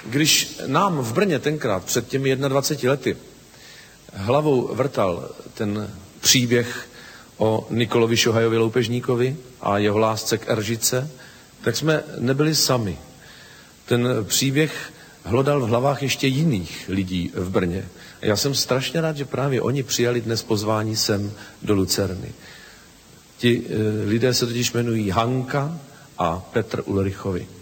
Když nám v Brně tenkrát před těmi 21 lety hlavou vrtal ten příběh o Nikolovi Šohajovi Loupežníkovi a jeho lásce k Eržice, tak jsme nebyli sami. Ten příběh hlodal v hlavách ještě jiných lidí v Brně. A já jsem strašně rád, že právě oni přijali dnes pozvání sem do Lucerny. Ti lidé se totiž jmenují Hanka a Petr Ulrichovi.